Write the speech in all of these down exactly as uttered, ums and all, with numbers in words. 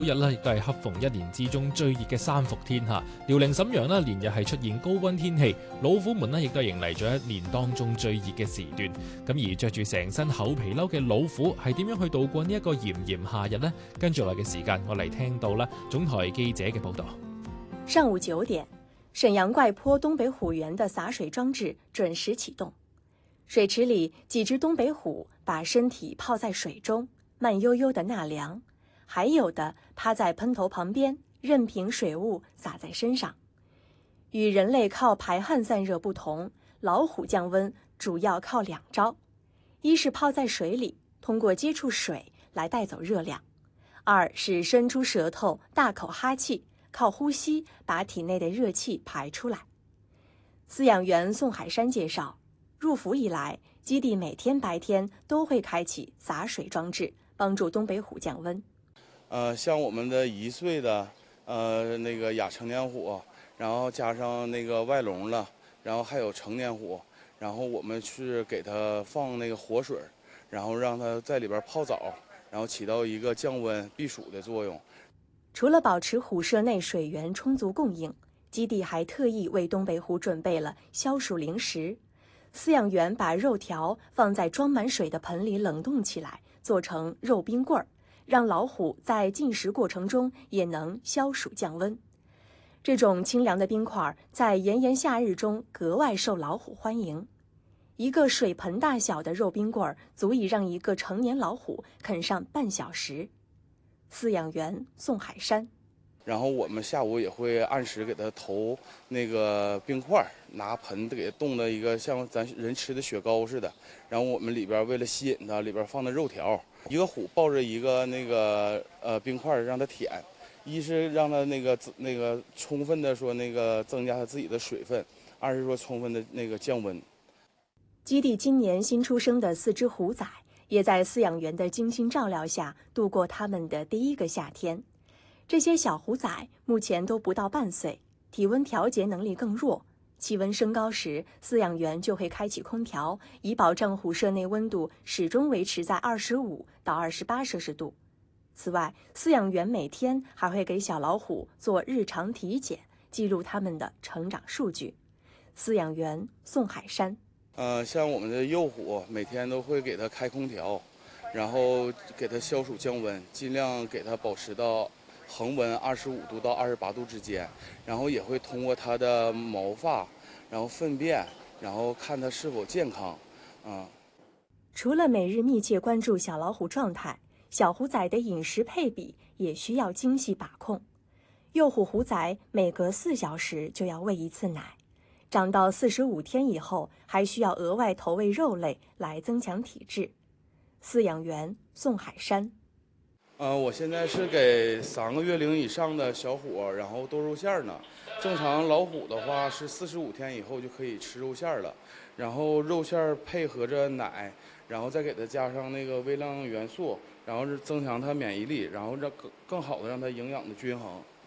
今日咧亦都係恰逢一年之中最熱嘅三伏天嚇，遼寧瀋陽咧連日係出現高溫天氣，老虎們咧亦都迎嚟咗一年當中最熱嘅時段。咁而着住成身厚皮褸嘅老虎係點樣去度過呢一個炎炎夏日呢？跟住落嘅時間，我嚟聽到啦總台記者嘅報導。 上午九點，瀋陽怪坡東北虎園的灑水裝置準時啟動，水池裡幾隻東北虎把身體泡在水中，慢悠悠地納涼。還有的趴在噴頭旁邊，任憑水霧灑在身上。與人類靠排汗散熱不同，老虎降溫主要靠兩招：一是泡在水裡，通過接觸水來帶走熱量；二是伸出舌頭，大口哈氣，靠呼吸把體內的熱氣排出來。飼養員宋海山介紹，入伏以來，基地每天白天都會開啟灑水裝置，幫助東北虎降溫。 呃，像我們的一歲的，呃，那個亞成年虎，然後加上那個外籠了，然後還有成年虎，然後我們去給它放那個活水，然後讓它在裡邊泡澡，然後起到一個降溫避暑的作用。 除了保持虎舍內水源充足供應，基地還特意為東北虎準備了消暑零食。飼養員把肉條放在裝滿水的盆裡冷凍起來，做成肉冰棍兒，讓老虎在進食過程中也能消暑降溫。這種清涼的冰塊在炎炎夏日中格外受老虎歡迎。一個水盆大小的肉冰棍足以讓一個成年老虎啃上半小時。飼養員宋海山。 然後我們下午也會按時給它投那個冰塊，拿盆給它凍的一個像咱人吃的雪糕似的。然後我們裡邊為了吸引它，裡邊放的肉條。一個虎抱着一個那個呃冰塊讓它舔，一是讓它那個那個充分的說那個增加它自己的水分，二是說充分的那個降溫。 基地今年新出生的四隻虎崽，也在飼養員的精心照料下度過他們的第一個夏天。這些小虎崽目前都不到半歲，體溫調節能力更弱。氣溫升高時，飼養員就會開啟空調，以保證虎舍內溫度始終維持在二十五到二十八攝氏度。此外，飼養員每天還會給小老虎做日常體檢，記錄它們的成長數據。飼養員宋海山。 呃，像我們的幼虎，每天都會給它開空調，然後給它消暑降溫，盡量給它保持到恒溫二十五度到二十八度之間，然後也會通過它的毛髮，然後糞便，然後看它是否健康。啊， 除了每日密切關注小老虎狀態，小虎崽的飲食配比也需要精細把控。幼虎虎崽每隔四小時就要餵一次奶，長到四十五天以後，還需要額外投餵肉類來增強體質。飼養員宋海山。 呃，我現在是給三個月齡以上的小虎，然後剁肉餡呢。正常老虎的話是四十五天以後就可以吃肉餡了，然後肉餡配合着奶，然後再給它加上那個微量元素，然後是增強它免疫力，然後讓更更好的讓它營養的均衡。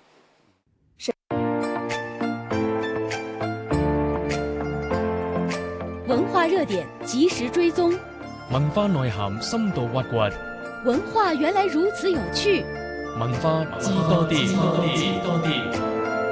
文化熱點及時追蹤， 文化內涵深度挖掘。 文化原來如此有趣， 文化知多啲，知多啲，知多啲。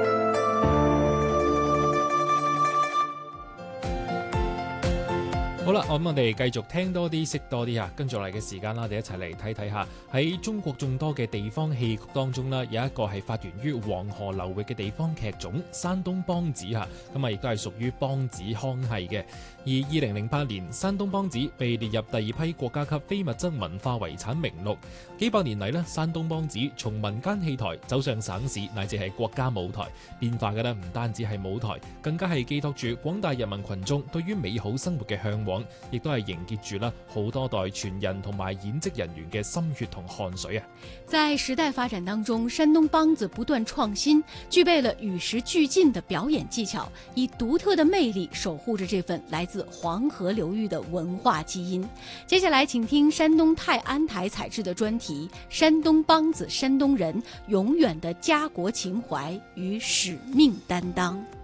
好啦，咁我哋繼續聽多啲，識多啲啊！跟住嚟嘅時間啦，我哋一齊嚟睇睇下喺中國眾多嘅地方戲曲當中啦，有一個係發源於黃河流域嘅地方劇種——山東梆子嚇，咁啊亦都係屬於梆子腔系嘅。而二零零八年，山東梆子被列入第二批國家級非物質文化遺產名錄。幾百年嚟咧，山東梆子從民間戲台走上省市乃至係國家舞台，變化嘅咧唔單止係舞台，更加係寄託住廣大人民群眾對於美好生活嘅向往，亦都係凝結住啦好多代傳人同埋演職人員嘅心血同汗水啊！ 在時代發展當中，山東梆子不斷創新，具備了與時俱進的表演技巧，以獨特的魅力守護着這份來自黃河流域的文化基因。接下來請聽山東泰安台採製的專題《山東梆子山東人：永遠的家國情懷與使命擔當》。